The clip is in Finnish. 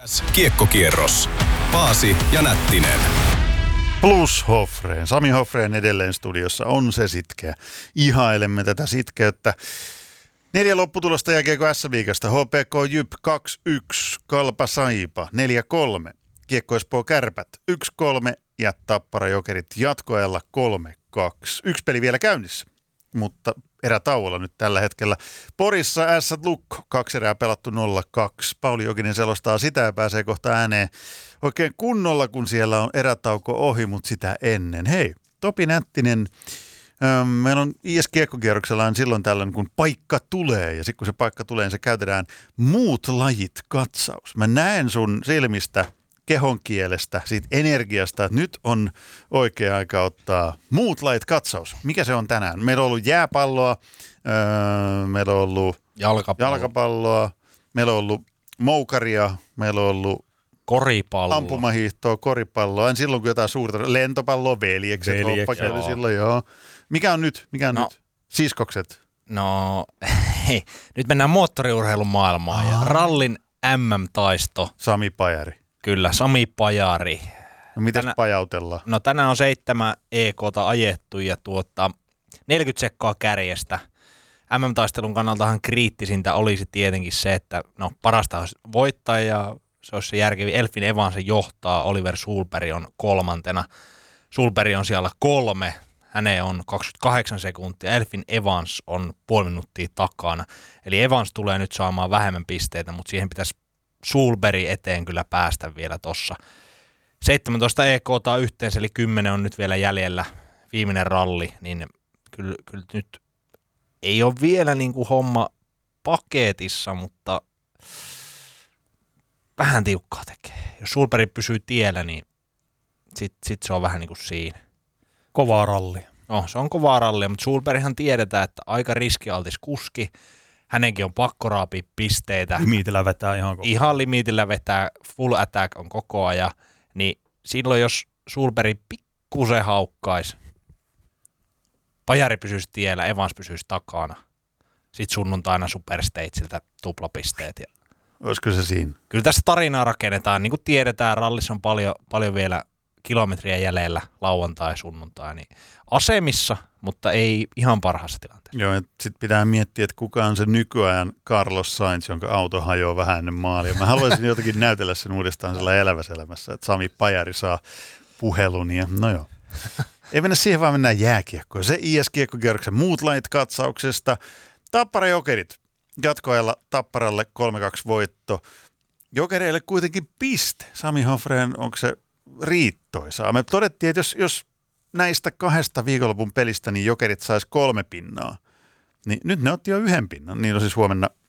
Kiekkokierros. Paasi ja Nättinen. Plus Hoffreen. Sami Hoffreen edelleen studiossa on se sitkeä. Ihailemme tätä sitkeyttä. 4 lopputulosta jääkiekko S-liigasta. HPK Jyp 2-1, Kalpa Saipa 4-3, Kiekko Espoo Kärpät 1-3 ja Tappara Jokerit jatkoajalla 3-2. Yksi peli vielä käynnissä, mutta erätauolla nyt tällä hetkellä. Porissa Ässät Lukko, 2 erää pelattu 0-2. Pauli Jokinen selostaa sitä ja pääsee kohta ääneen oikein kunnolla, kun siellä on erätauko ohi, mutta sitä ennen. Hei, Topi Nättinen, meillä on IS-kiekkokierroksella silloin tällöin, kun paikka tulee, ja sitten kun se paikka tulee, niin se käytetään muut lajit katsaus. Mä näen sun silmistä, kehon kielestä, siitä energiasta, että nyt on oikea aika ottaa muut lajit katsaus. Mikä se on tänään? Meillä on ollut jääpalloa, meillä on ollut jalkapalloa, meillä on ollut moukaria, meillä on ollut koripalloa, ampumahiihtoa, koripalloa. En silloin, kun jotain suurta lentopalloa, veljekset, hoppakäyty silloin, joo. Mikä on nyt? Nyt? Siskokset? No, hei, nyt mennään moottoriurheilun maailmaan ja rallin MM-taisto. Sami Pajari. Kyllä, Sami Pajari. No mitäs pajautellaan? No tänään on 7 EK:ta ajettu ja 40 sekkaa kärjestä. MM-taistelun kannaltahan kriittisintä olisi tietenkin se, että parasta olisi voittaa ja se olisi se järkevi. Elfin Evansen johtaa, Oliver Sulberg on 3. Sulberg on siellä 3. Häneen on 28 sekuntia. Elfin Evans on puoli minuuttia takana. Eli Evans tulee nyt saamaan vähemmän pisteitä, mutta siihen pitäisi Sulberg eteen kyllä päästä vielä tossa. 17 EK:ta yhteensä, eli 10 on nyt vielä jäljellä. Viimeinen ralli, niin kyllä nyt ei ole vielä niin kuin homma paketissa, mutta vähän tiukkaa tekee. Jos Sulberg pysyy tiellä, niin sit se on vähän niin kuin siinä. Kovaa rallia. No, se on kovaa rallia, mutta Sulberghan tiedetään, että aika riskialtis kuski. Hänenkin on pakko raapia pisteitä. Limitillä vetää ihan koko ajan. Ihan limitillä vetää, full attack on koko ajan. Niin silloin, jos Sulberg pikkusen haukkaisi, Pajari pysyisi tiellä, Evans pysyisi takana. Sitten sunnuntaina Superstageiltä tuplapisteet. Olisiko se siinä? Kyllä tässä tarinaa rakennetaan. Niin kuin tiedetään, rallissa on paljon vielä kilometriä jäljellä lauantai, sunnuntai. Niin asemissa, mutta ei ihan parhaassa tilanteessa. Joo, sitten pitää miettiä, että kuka on se nykyajan Carlos Sainz, jonka auto hajoaa vähän ennen maalia. Mä haluaisin jotenkin näytellä sen uudestaan sellainen elävässä elämässä, että Sami Pajari saa puhelun ja no joo. Ei mennä siihen, vaan mennään jääkiekkoon. Se IS-kiekkokierroksen muut lajit katsauksesta. Tappara Jokerit. Jatkoajalla Tapparalle 3-2 voitto. Jokereille kuitenkin piste. Sami Hoffreen, onko se riittoisaa? Me todettiin, että jos näistä 2 viikonlopun pelistä niin Jokerit saisi 3 pinnaa, niin nyt ne otti jo 1 pinnan. Niin on siis huomenna